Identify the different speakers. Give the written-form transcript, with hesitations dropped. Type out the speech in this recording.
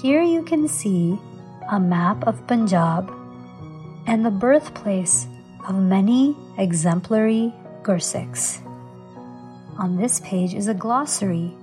Speaker 1: Here you can see a map of Punjab and the birthplace of many exemplary Gursikhs. On this page is a glossary